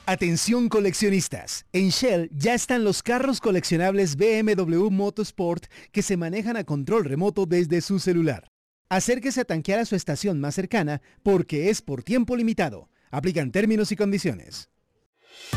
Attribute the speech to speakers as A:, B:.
A: Atención coleccionistas, en Shell ya están los carros coleccionables BMW Motorsport que se manejan a control remoto desde su celular. Acérquese a tanquear a su estación más cercana porque es por tiempo limitado. Aplican términos y condiciones.